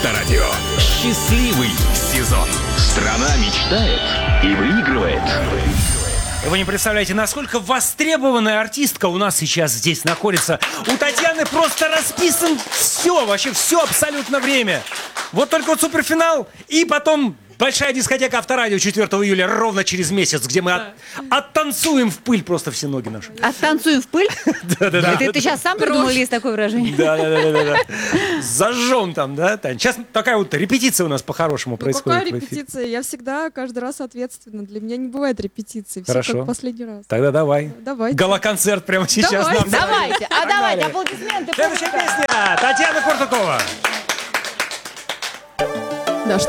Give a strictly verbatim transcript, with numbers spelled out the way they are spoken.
Радио. Счастливый сезон. Страна мечтает и выигрывает. Вы не представляете, насколько востребованная артистка у нас сейчас здесь находится. У Татьяны просто расписан все, вообще все абсолютно время. Вот только вот суперфинал и потом большая дискотека Авторадио четвёртого июля ровно через месяц, где мы от, оттанцуем в пыль просто все ноги наши. Оттанцуем в пыль? Да-да-да. Ты сейчас сам придумал или есть такое выражение? Да-да-да. Зажжем там, да, Тань? Сейчас такая вот репетиция у нас по-хорошему Ну, происходит. какая в эфире. репетиция? Я всегда каждый раз ответственна. Для меня не бывает репетиции. Все Хорошо. как последний раз. Тогда давай. Давайте. Гала-концерт прямо сейчас Давайте. нам. Давайте, а давайте, Погнали. аплодисменты. Следующая песня. Татьяна Куртукова.